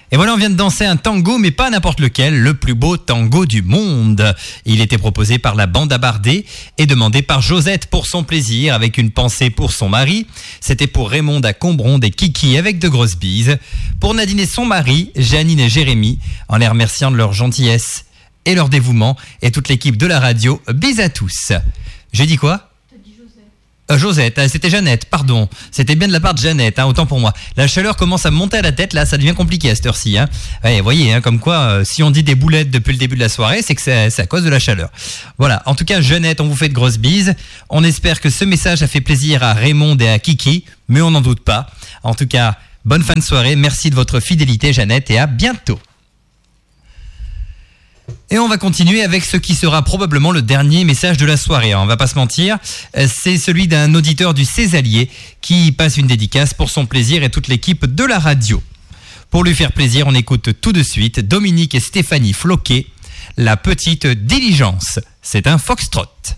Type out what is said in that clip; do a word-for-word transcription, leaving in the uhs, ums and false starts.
Et voilà, on vient de danser un tango, mais pas n'importe lequel, le plus beau tango du monde. Il était proposé par la bande à Bardet et demandé par Josette pour son plaisir, avec une pensée pour son mari. C'était pour Raymond à Combronde et Kiki avec de grosses bises. Pour Nadine et son mari, Janine et Jérémy, en les remerciant de leur gentillesse et leur dévouement. Et toute l'équipe de la radio, bises à tous. J'ai dit quoi ? Euh, Josette, euh, c'était Jeannette, pardon. C'était bien de la part de Jeannette, hein, autant pour moi. La chaleur commence à me monter à la tête, là, ça devient compliqué à cette heure-ci. Hein. Ouais, vous voyez, hein, comme quoi, euh, si on dit des boulettes depuis le début de la soirée, c'est que c'est, c'est à cause de la chaleur. Voilà, en tout cas, Jeannette, on vous fait de grosses bises. On espère que ce message a fait plaisir à Raymond et à Kiki, mais on n'en doute pas. En tout cas, bonne fin de soirée, merci de votre fidélité, Jeannette, et à bientôt. Et on va continuer avec ce qui sera probablement le dernier message de la soirée. On va pas se mentir, c'est celui d'un auditeur du Césalier qui passe une dédicace pour son plaisir et toute l'équipe de la radio. Pour lui faire plaisir, on écoute tout de suite Dominique et Stéphanie Floquet, La Petite Diligence. C'est un foxtrot.